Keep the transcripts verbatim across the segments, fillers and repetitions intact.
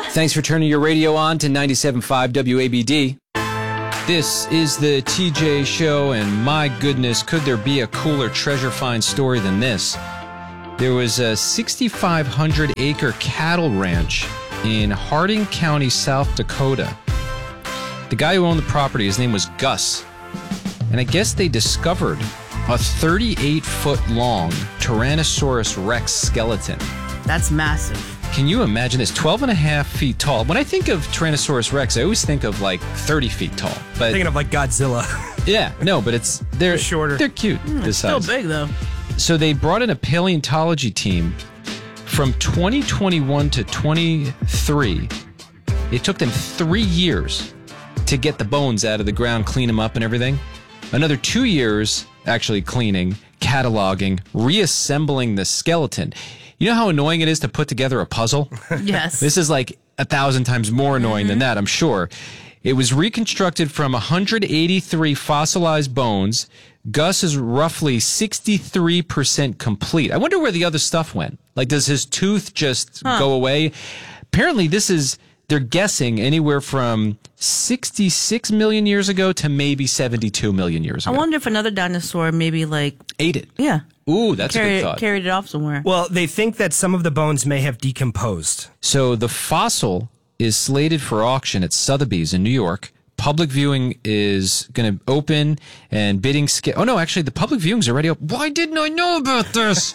Thanks for turning your radio on to ninety-seven point five W A B D. This is the T J Show, and my goodness, could there be a cooler treasure find story than this? There was a six thousand five hundred acre cattle ranch in Harding County, South Dakota. The guy who owned the property, his name was Gus. And I guess they discovered a thirty-eight foot long Tyrannosaurus Rex skeleton. That's massive. Can you imagine this? twelve and a half feet tall. When I think of Tyrannosaurus Rex, I always think of like thirty feet tall. But thinking of like Godzilla. Yeah, no, but it's they're shorter. They're cute. Mm, this it's still size. big though. So they brought in a paleontology team from twenty twenty-one to twenty-three. It took them three years to get the bones out of the ground, clean them up and everything. Another two years actually cleaning, cataloging, reassembling the skeleton. You know how annoying it is to put together a puzzle? Yes. This is like a thousand times more annoying mm-hmm. than that, I'm sure. It was reconstructed from one hundred eighty-three fossilized bones. Gus is roughly sixty-three percent complete. I wonder where the other stuff went. Like, does his tooth just huh. go away? Apparently, this is, they're guessing anywhere from sixty-six million years ago to maybe seventy-two million years ago. I wonder if another dinosaur maybe like... ate it. Yeah. Ooh, that's carried, a good thought. Carried it off somewhere. Well, they think that some of the bones may have decomposed. So the fossil is slated for auction at Sotheby's in New York. Public viewing is going to open and bidding... Sca- oh, no, actually, the public viewing's already open. Why didn't I know about this?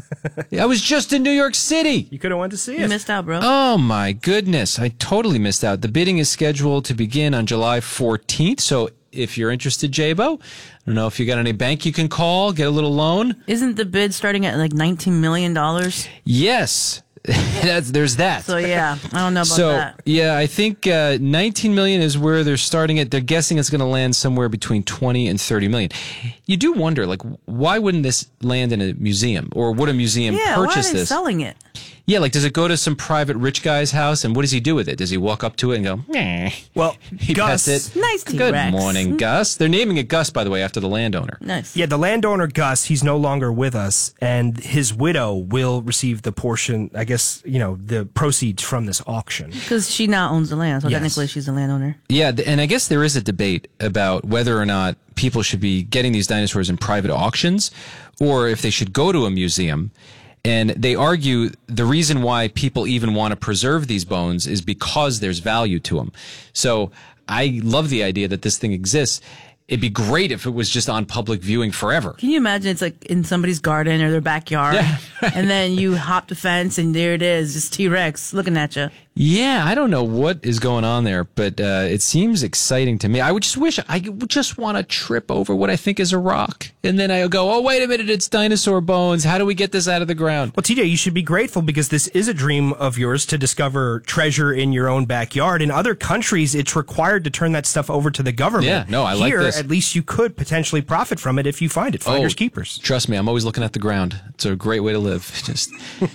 I was just in New York City. You could have went to see it. You missed out, bro. Oh, my goodness. I totally missed out. The bidding is scheduled to begin on July fourteenth. So if you're interested, J-Bo, I don't know if you got any bank you can call, get a little loan. Isn't the bid starting at like nineteen million dollars? Yes. That's, there's that. So, yeah, I don't know about so, that. Yeah, I think uh, nineteen million is where they're starting it. They're guessing it's going to land somewhere between twenty and thirty million. You do wonder, like, why wouldn't this land in a museum? Or would a museum yeah, purchase why are they this? selling it? Yeah, like, does it go to some private rich guy's house, and what does he do with it? Does he walk up to it and go, meh? Well, he Gus, pets it. Nice T-Rex. Good morning, Gus. They're naming it Gus, by the way, after the landowner. Nice. Yeah, the landowner, Gus, he's no longer with us, and his widow will receive the portion, I guess, you know, the proceeds from this auction. Because she now owns the land, so Yes. technically she's the landowner. Yeah, th- and I guess there is a debate about whether or not people should be getting these dinosaurs in private auctions or if they should go to a museum. And they argue the reason why people even want to preserve these bones is because there's value to them. So I love the idea that this thing exists. It'd be great if it was just on public viewing forever. Can you imagine it's like in somebody's garden or their backyard, Yeah, right. and then you hop the fence and there it is, just T-Rex looking at you. Yeah, I don't know what is going on there, but uh, it seems exciting to me. I would just wish I would just want to trip over what I think is a rock. And then I'll go, oh, wait a minute, it's dinosaur bones. How do we get this out of the ground? Well, T J, you should be grateful because this is a dream of yours to discover treasure in your own backyard. In other countries, it's required to turn that stuff over to the government. Yeah, no, I like Here, this. at least you could potentially profit from it if you find it. Finders Oh, keepers. Trust me, I'm always looking at the ground. It's a great way to live. Just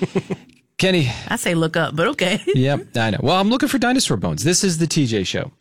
Kenny. I say look up, but okay. Yep, I know. Well, I'm looking for dinosaur bones. This is the T J Show.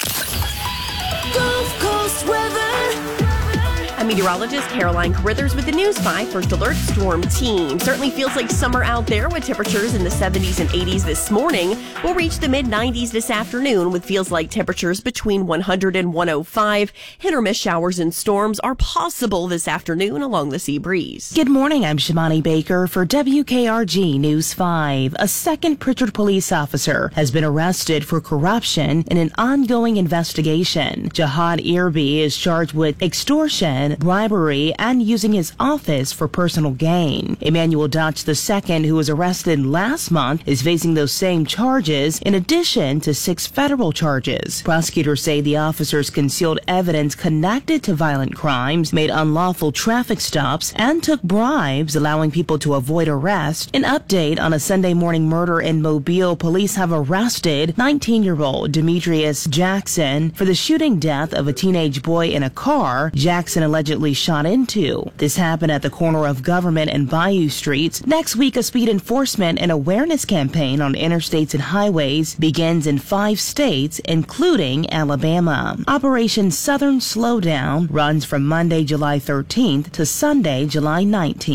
Gulf Coast weather. I'm meteorologist Caroline Carithers with the News five First Alert Storm Team. Certainly feels like summer out there with temperatures in the seventies and eighties this morning. We'll reach the mid nineties this afternoon with feels like temperatures between one hundred and one oh five. Hit or miss showers and storms are possible this afternoon along the sea breeze. Good morning, I'm Shimani Baker for W K R G News five. A second Pritchard police officer has been arrested for corruption in an ongoing investigation. Jihad Irby is charged with extortion, bribery, and using his office for personal gain. Emmanuel Dutch the second, who was arrested last month, is facing those same charges in addition to six federal charges. Prosecutors say the officers concealed evidence connected to violent crimes, made unlawful traffic stops, and took bribes, allowing people to avoid arrest. An update on a Sunday morning murder in Mobile. Police have arrested nineteen-year-old Demetrius Jackson for the shooting death of a teenage boy in a car Jackson allegedly shot into. This happened at the corner of Government and Bayou Streets. Next week, a speed enforcement and awareness campaign on interstates and highways begins in five states, including Alabama. Operation Southern Slowdown runs from Monday, July thirteenth to Sunday, July nineteenth.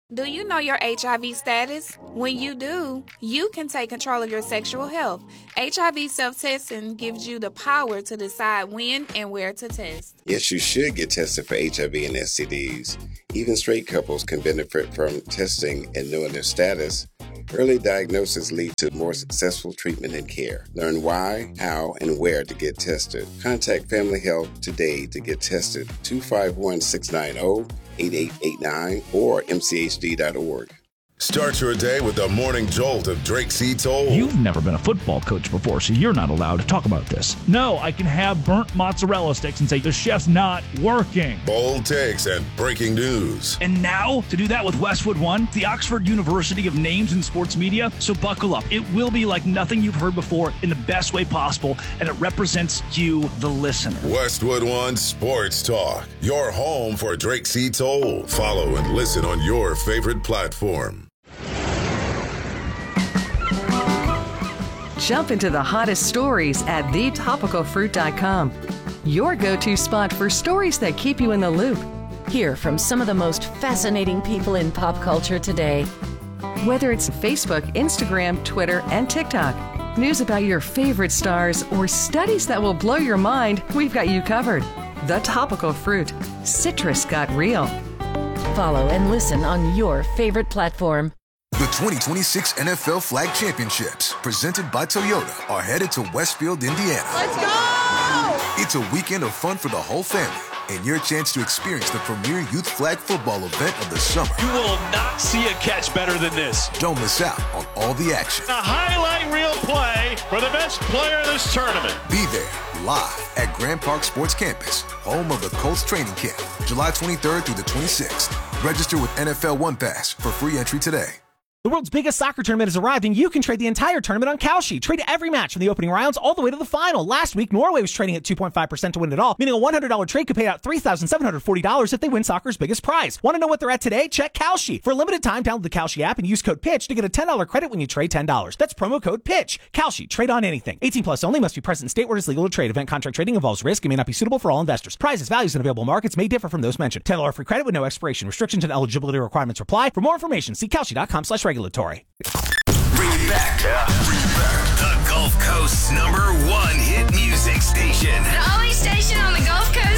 Do you know your H I V status? When you do, you can take control of your sexual health. H I V self-testing gives you the power to decide when and where to test. Yes, you should get tested for H I V and S T Ds. Even straight couples can benefit from testing and knowing their status. Early diagnosis leads to more successful treatment and care. Learn why, how, and where to get tested. Contact Family Health today to get tested. two five one, six nine zero, eight eight eight nine or m c h d dot org. Start your day with the morning jolt of Drake C. Toll. You've never been a football coach before, so you're not allowed to talk about this. No, I can have burnt mozzarella sticks and say the chef's not working. Bold takes and breaking news. And now, to do that with Westwood One, the Oxford University of Names in Sports Media. So buckle up. It will be like nothing you've heard before in the best way possible, and it represents you, the listener. Westwood One Sports Talk, your home for Drake C. Toll. Follow and listen on your favorite platform. Jump into the hottest stories at the topical fruit dot com. Your go-to spot for stories that keep you in the loop. Hear from some of the most fascinating people in pop culture today. Whether it's Facebook, Instagram, Twitter, and TikTok, news about your favorite stars, or studies that will blow your mind, we've got you covered. The Topical Fruit. Citrus got real. Follow and listen on your favorite platform. The twenty twenty-six N F L Flag Championships, presented by Toyota, are headed to Westfield, Indiana. Let's go! It's a weekend of fun for the whole family and your chance to experience the premier youth flag football event of the summer. You will not see a catch better than this. Don't miss out on all the action. A highlight reel play for the best player of this tournament. Be there live at Grand Park Sports Campus, home of the Colts training camp, July twenty-third through the twenty-sixth. Register with N F L One Pass for free entry today. The world's biggest soccer tournament has arrived, and you can trade the entire tournament on Kalshi. Trade every match from the opening rounds all the way to the final. Last week, Norway was trading at two point five percent to win it all, meaning a one hundred dollars trade could pay out three thousand seven hundred forty dollars if they win soccer's biggest prize. Want to know what they're at today? Check Kalshi. For a limited time, download the Kalshi app and use code PITCH to get a ten dollars credit when you trade ten dollars. That's promo code PITCH. Kalshi. Trade on anything. eighteen plus only. Must be present in state where it's legal to trade. Event contract trading involves risk and may not be suitable for all investors. Prizes, values, and available markets may differ from those mentioned. ten dollars free credit with no expiration. Restrictions and eligibility requirements apply. For more information, see Kalshi.com slash regulatory. Bring it back. Yeah. Bring it back. The Gulf Coast's number one hit music station. The only station on the Gulf Coast